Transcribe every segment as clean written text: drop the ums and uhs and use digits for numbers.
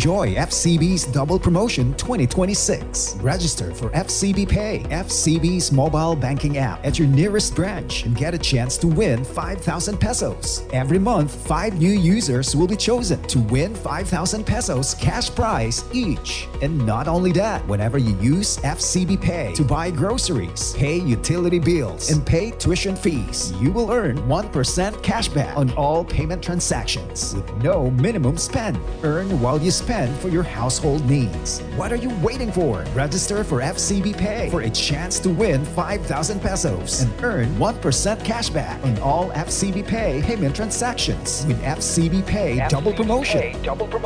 Enjoy FCB's Double Promotion 2026. Register for FCB Pay, FCB's mobile banking app at your nearest branch and get a chance to win 5,000 pesos. Every month, 5 new users will be chosen to win 5,000 pesos cash prize each. And not only that, whenever you use FCB Pay to buy groceries, pay utility bills, and pay tuition fees, you will earn 1% cashback on all payment transactions with no minimum spend. Earn while you spend for your household needs. What are you waiting for? Register for FCB Pay for a chance to win 5,000 pesos and earn 1% cashback on all FCB Pay payment transactions with FCB Pay Double Promotion.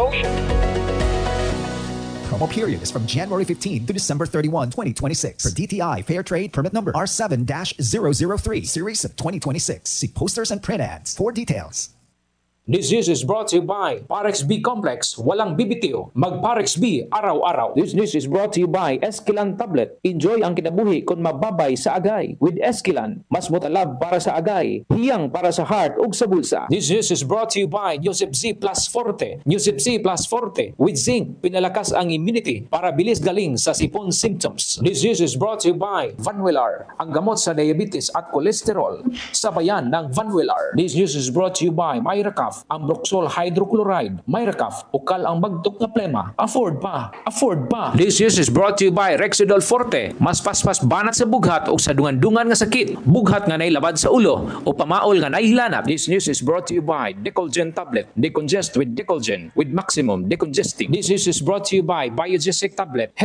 Promo period is from January 15 to December 31, 2026. For DTI Fair Trade Permit Number R7-003, Series of 2026. See posters and print ads for details. This news is brought to you by Parex B Complex. Walang bibitiw. Mag-Parex B araw-araw. This news is brought to you by Esquilan Tablet. Enjoy ang kinabuhi kung mababay sa agay. With Esquilan, mas motalab para sa agay, hiyang para sa heart ug sa bulsa. This news is brought to you by Newsip Z Plus Forte. Newsip Z Plus Forte with zinc, pinalakas ang immunity para bilis galing sa sipon symptoms. This news is brought to you by Vanwillar, ang gamot sa diabetes at kolesterol. Sabayan ng Vanwillar. This news is brought to you by Myracaf, ang Broxol hydrochloride. Myracaf, ukal ang magdok nga plema. Afford pa. This news is brought to you by Rexidol Forte. Mas paspas banat sa bughat o sa dungan-dungan nga sakit. Bughat nga nailabad sa ulo o pamaol nga naihilanap. This news is brought to you by Decolgen Tablet. Decongest with Decolgen with maximum decongesting. This news is brought to you by Biogesic Tablet.